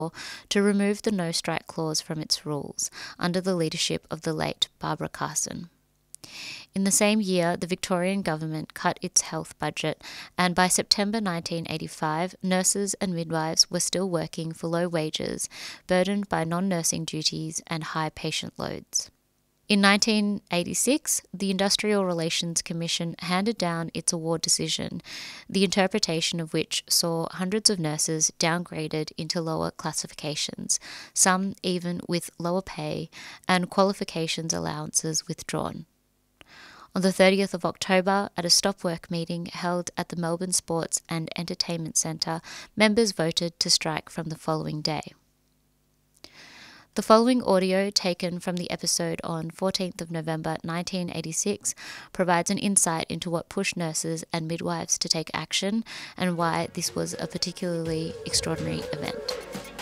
to remove the no-strike clause from its rules under the leadership of the late Barbara Carson. In the same year, the Victorian government cut its health budget, and by September 1985, nurses and midwives were still working for low wages, burdened by non-nursing duties and high patient loads. In 1986, the Industrial Relations Commission handed down its award decision, the interpretation of which saw hundreds of nurses downgraded into lower classifications, some even with lower pay, and qualifications allowances withdrawn. On the 30th of October, at a stop-work meeting held at the Melbourne Sports and Entertainment Centre, members voted to strike from the following day. The following audio, taken from the episode on 14th of November 1986, provides an insight into what pushed nurses and midwives to take action and why this was a particularly extraordinary event.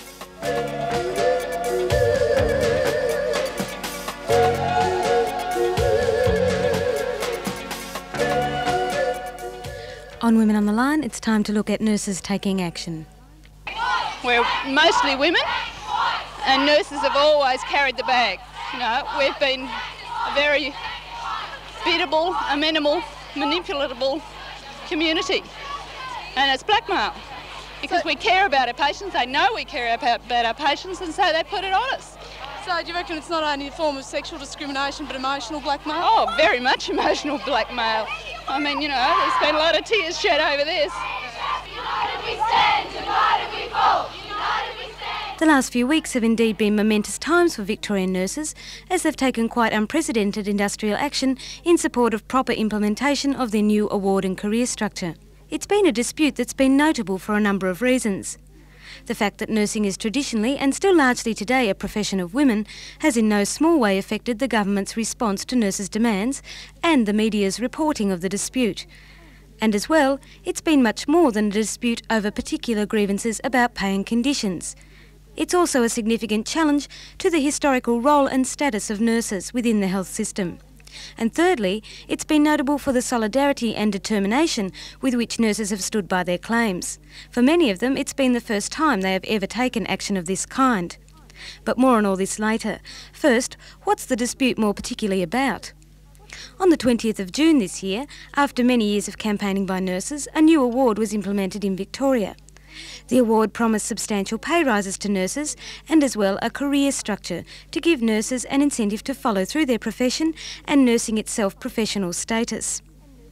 On Women on the Line, it's time to look at nurses taking action. We're mostly women, and nurses have always carried the bag. You know, we've been a very biddable, amenable, manipulatable community, and it's blackmail because we care about our patients. They know we care about our patients, and so they put it on us. So do you reckon it's not only a form of sexual discrimination but emotional blackmail? Oh, very much emotional blackmail. I mean, you know, there's been a lot of tears shed over this. United we stand, united we fall, united we stand. The last few weeks have indeed been momentous times for Victorian nurses, as they've taken quite unprecedented industrial action in support of proper implementation of their new award and career structure. It's been a dispute that's been notable for a number of reasons. The fact that nursing is traditionally, and still largely today, a profession of women has in no small way affected the government's response to nurses' demands and the media's reporting of the dispute. And as well, it's been much more than a dispute over particular grievances about pay and conditions. It's also a significant challenge to the historical role and status of nurses within the health system. And thirdly, it's been notable for the solidarity and determination with which nurses have stood by their claims. For many of them, it's been the first time they have ever taken action of this kind. But more on all this later. First, what's the dispute more particularly about? On the 20th of June this year, after many years of campaigning by nurses, a new award was implemented in Victoria. The award promised substantial pay rises to nurses and as well a career structure to give nurses an incentive to follow through their profession and nursing itself professional status.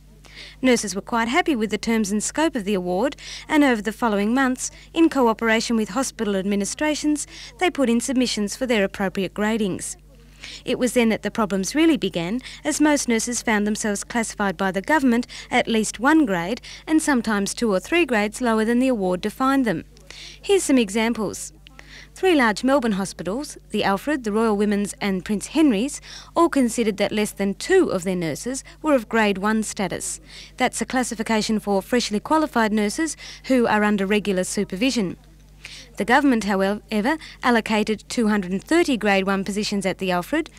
Nurses were quite happy with the terms and scope of the award, and over the following months, in cooperation with hospital administrations, they put in submissions for their appropriate gradings. It was then that the problems really began, as most nurses found themselves classified by the government at least one grade and sometimes 2 or 3 grades lower than the award defined them. Here's some examples. 3 large Melbourne hospitals, the Alfred, the Royal Women's and Prince Henry's, all considered that less than 2 of their nurses were of Grade 1 status. That's a classification for freshly qualified nurses who are under regular supervision. The government, however, allocated 230 Grade 1 positions at the Alfred,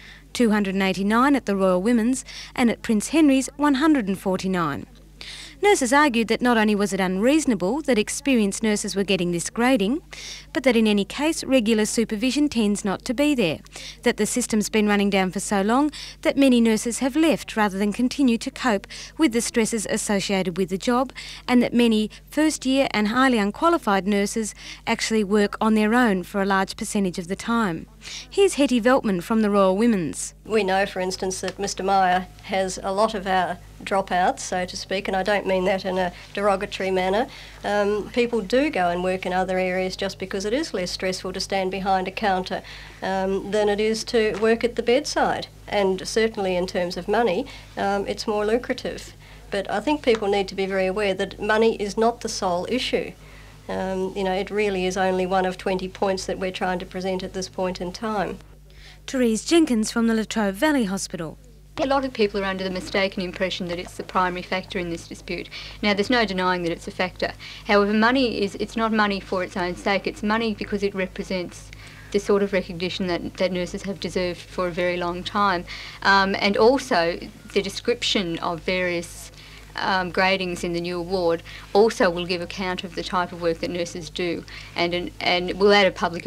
289 at the Royal Women's, and at Prince Henry's 149. Nurses argued that not only was it unreasonable that experienced nurses were getting this grading, but that in any case regular supervision tends not to be there, that the system's been running down for so long that many nurses have left rather than continue to cope with the stresses associated with the job, and that many first-year and highly unqualified nurses actually work on their own for a large percentage of the time. Here's Hetty Veltman from the Royal Women's. We know, for instance, that Mr Meyer has a lot of our dropouts, so to speak, and I don't mean that in a derogatory manner. People do go and work in other areas just because it is less stressful to stand behind a counter than it is to work at the bedside. And certainly in terms of money, it's more lucrative. But I think people need to be very aware that money is not the sole issue. You know, it really is only one of 20 points that we're trying to present at this point in time. Therese Jenkins from the La Trobe Valley Hospital. A lot of people are under the mistaken impression that it's the primary factor in this dispute. Now, there's no denying that it's a factor. However, it's not money for its own sake. It's money because it represents the sort of recognition that nurses have deserved for a very long time. And also the description of various gradings in the new award also will give account of the type of work that nurses do, and will add a public